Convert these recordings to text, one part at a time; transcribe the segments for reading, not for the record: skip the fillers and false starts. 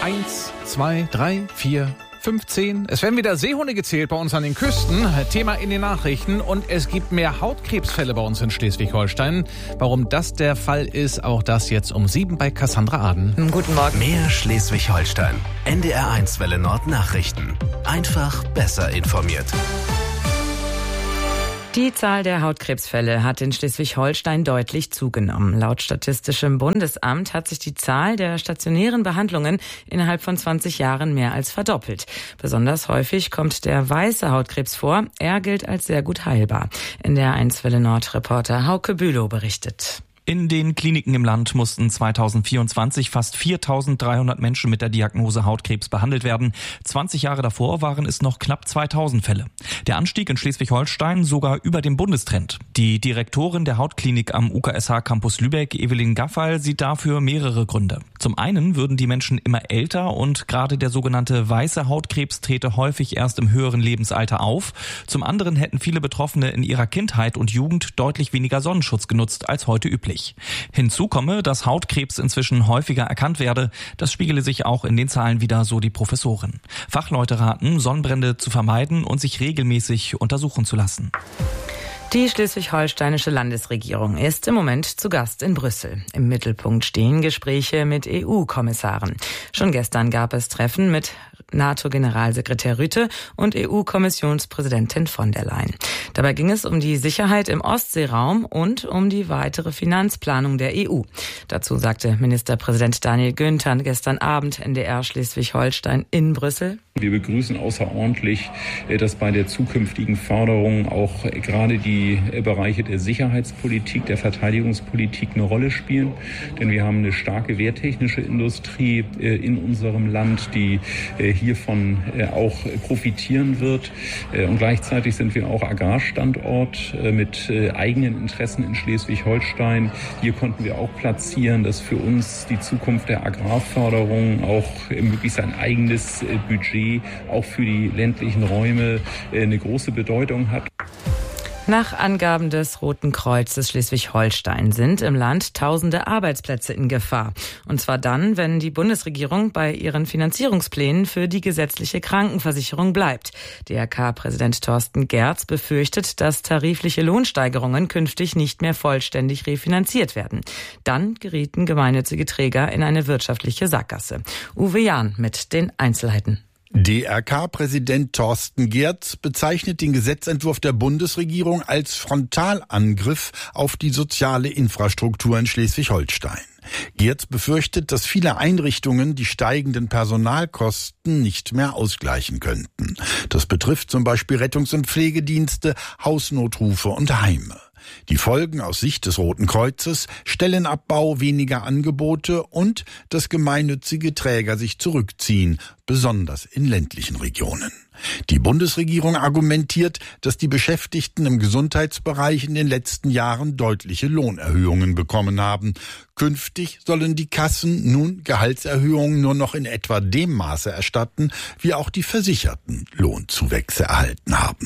1, 2, 3, 4, 15. Es werden wieder Seehunde gezählt bei uns an den Küsten. Thema in den Nachrichten. Und es gibt mehr Hautkrebsfälle bei uns in Schleswig-Holstein. Warum das der Fall ist, auch das jetzt um 7 bei Cassandra Aden. Guten Morgen. Mehr Schleswig-Holstein. NDR1 Welle Nord Nachrichten. Einfach besser informiert. Die Zahl der Hautkrebsfälle hat in Schleswig-Holstein deutlich zugenommen. Laut Statistischem Bundesamt hat sich die Zahl der stationären Behandlungen innerhalb von 20 Jahren mehr als verdoppelt. Besonders häufig kommt der weiße Hautkrebs vor. Er gilt als sehr gut heilbar. NDR1 Welle Nord Reporter Hauke Bülow berichtet. In den Kliniken im Land mussten 2024 fast 4.300 Menschen mit der Diagnose Hautkrebs behandelt werden. 20 Jahre davor waren es noch knapp 2.000 Fälle. Der Anstieg in Schleswig-Holstein sogar über dem Bundestrend. Die Direktorin der Hautklinik am UKSH Campus Lübeck, Evelyn Gaffal, sieht dafür mehrere Gründe. Zum einen würden die Menschen immer älter und gerade der sogenannte weiße Hautkrebs trete häufig erst im höheren Lebensalter auf. Zum anderen hätten viele Betroffene in ihrer Kindheit und Jugend deutlich weniger Sonnenschutz genutzt als heute üblich. Hinzu komme, dass Hautkrebs inzwischen häufiger erkannt werde. Das spiegele sich auch in den Zahlen wider, so die Professorin. Fachleute raten, Sonnenbrände zu vermeiden und sich regelmäßig untersuchen zu lassen. Die schleswig-holsteinische Landesregierung ist im Moment zu Gast in Brüssel. Im Mittelpunkt stehen Gespräche mit EU-Kommissaren. Schon gestern gab es Treffen mit NATO-Generalsekretär Rutte und EU-Kommissionspräsidentin von der Leyen. Dabei ging es um die Sicherheit im Ostseeraum und um die weitere Finanzplanung der EU. Dazu sagte Ministerpräsident Daniel Günther gestern Abend NDR Schleswig-Holstein in Brüssel: Wir begrüßen außerordentlich, dass bei der zukünftigen Förderung auch gerade die Bereiche der Sicherheitspolitik, der Verteidigungspolitik eine Rolle spielen. Denn wir haben eine starke wehrtechnische Industrie in unserem Land, die hiervon auch profitieren wird. Und gleichzeitig sind wir auch Agrarstandort mit eigenen Interessen in Schleswig-Holstein. Hier konnten wir auch platzieren, dass für uns die Zukunft der Agrarförderung auch möglichst ein eigenes Budget auch für die ländlichen Räume eine große Bedeutung hat. Nach Angaben des Roten Kreuzes Schleswig-Holstein sind im Land tausende Arbeitsplätze in Gefahr. Und zwar dann, wenn die Bundesregierung bei ihren Finanzierungsplänen für die gesetzliche Krankenversicherung bleibt. DRK-Präsident Thorsten Gerz befürchtet, dass tarifliche Lohnsteigerungen künftig nicht mehr vollständig refinanziert werden. Dann gerieten gemeinnützige Träger in eine wirtschaftliche Sackgasse. Uwe Jahn mit den Einzelheiten. DRK-Präsident Thorsten Gerz bezeichnet den Gesetzentwurf der Bundesregierung als Frontalangriff auf die soziale Infrastruktur in Schleswig-Holstein. Gerz befürchtet, dass viele Einrichtungen die steigenden Personalkosten nicht mehr ausgleichen könnten. Das betrifft zum Beispiel Rettungs- und Pflegedienste, Hausnotrufe und Heime. Die Folgen aus Sicht des Roten Kreuzes: Stellenabbau, weniger Angebote und dass gemeinnützige Träger sich zurückziehen, besonders in ländlichen Regionen. Die Bundesregierung argumentiert, dass die Beschäftigten im Gesundheitsbereich in den letzten Jahren deutliche Lohnerhöhungen bekommen haben. Künftig sollen die Kassen nun Gehaltserhöhungen nur noch in etwa dem Maße erstatten, wie auch die Versicherten Lohnzuwächse erhalten haben.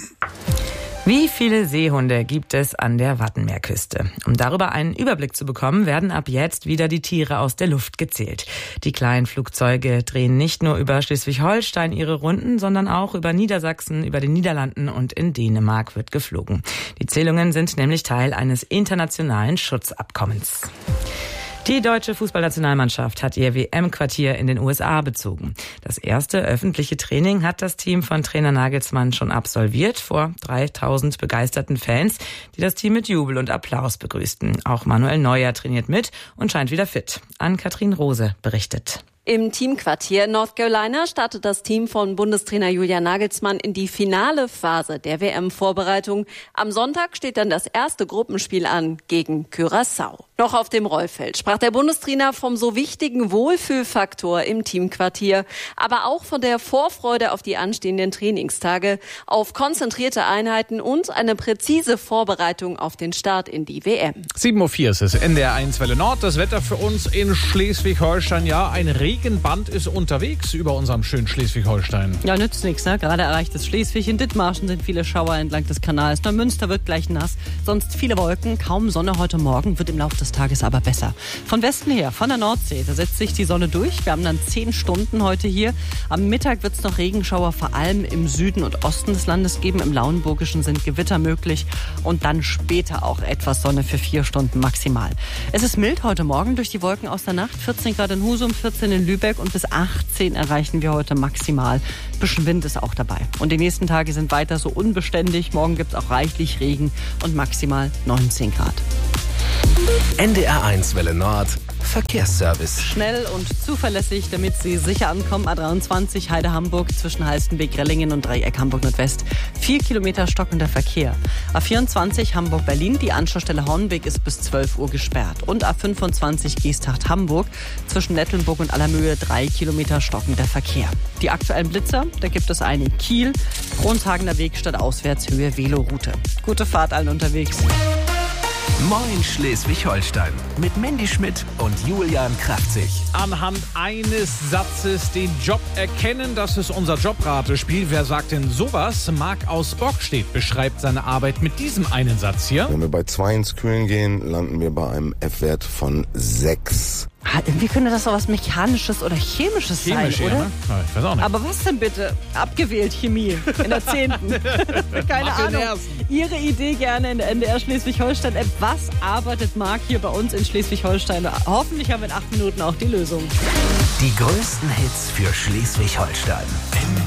Wie viele Seehunde gibt es an der Wattenmeerküste? Um darüber einen Überblick zu bekommen, werden ab jetzt wieder die Tiere aus der Luft gezählt. Die kleinen Flugzeuge drehen nicht nur über Schleswig-Holstein ihre Runden, sondern auch über Niedersachsen, über den Niederlanden und in Dänemark wird geflogen. Die Zählungen sind nämlich Teil eines internationalen Schutzabkommens. Die deutsche Fußballnationalmannschaft hat ihr WM-Quartier in den USA bezogen. Das erste öffentliche Training hat das Team von Trainer Nagelsmann schon absolviert vor 3.000 begeisterten Fans, die das Team mit Jubel und Applaus begrüßten. Auch Manuel Neuer trainiert mit und scheint wieder fit. Ann-Kathrin Rose berichtet. Im Teamquartier North Carolina startet das Team von Bundestrainer Julian Nagelsmann in die finale Phase der WM-Vorbereitung. Am Sonntag steht dann das erste Gruppenspiel an gegen Curaçao. Noch auf dem Rollfeld sprach der Bundestrainer vom so wichtigen Wohlfühlfaktor im Teamquartier, aber auch von der Vorfreude auf die anstehenden Trainingstage, auf konzentrierte Einheiten und eine präzise Vorbereitung auf den Start in die WM. 7.04 Uhr ist es, NDR1 Welle Nord. Das Wetter für uns in Schleswig-Holstein, ja, ein Regenband ist unterwegs über unserem schönen Schleswig-Holstein. Ja, nützt nichts, ne? Gerade erreicht es Schleswig. In Dithmarschen sind viele Schauer entlang des Kanals. Neumünster wird gleich nass. Sonst viele Wolken, kaum Sonne heute Morgen. Wird im Laufe des Tages aber besser. Von Westen her, von der Nordsee, da setzt sich die Sonne durch. Wir haben dann 10 Stunden heute hier. Am Mittag wird es noch Regenschauer vor allem im Süden und Osten des Landes geben. Im Lauenburgischen sind Gewitter möglich und dann später auch etwas Sonne für 4 Stunden maximal. Es ist mild heute Morgen durch die Wolken aus der Nacht. 14 Grad in Husum, 14 in Lübeck und bis 18 erreichen wir heute maximal. Ein bisschen Wind ist auch dabei. Und die nächsten Tage sind weiter so unbeständig. Morgen gibt es auch reichlich Regen und maximal 19 Grad. NDR1 Welle Nord Verkehrsservice. Schnell und zuverlässig, damit Sie sicher ankommen. A23 Heide-Hamburg zwischen Halstenbek-Rellingen und Dreieck Hamburg-Nordwest. 4 Kilometer stockender Verkehr. A24 Hamburg-Berlin, die Anschlussstelle Hornweg ist bis 12 Uhr gesperrt. Und A25 Geesthacht-Hamburg zwischen Nettelnburg und Allermöhe 3 Kilometer stockender Verkehr. Die aktuellen Blitzer, da gibt es eine in Kiel, Kronshagener Weg statt Auswärtshöhe Veloroute. Gute Fahrt allen unterwegs. Moin Schleswig-Holstein mit Mandy Schmidt und Julian Kraftzig. Anhand eines Satzes den Job erkennen, das ist unser Jobratespiel. Wer sagt denn sowas? Marc aus Bockstedt beschreibt seine Arbeit mit diesem einen Satz hier. Wenn wir bei 2 ins Kühlen gehen, landen wir bei einem F-Wert von 6. Irgendwie könnte das doch was Mechanisches oder Chemisches Chemisch, sein, oder? Ja, ne? Ich weiß auch nicht. Aber was denn bitte? Abgewählt Chemie in der 10. Keine Mach den Ahnung. ersten. Ihre Idee gerne in der NDR Schleswig-Holstein-App. Was arbeitet Marc hier bei uns in Schleswig-Holstein? Hoffentlich haben wir in 8 Minuten auch die Lösung. Die größten Hits für Schleswig-Holstein.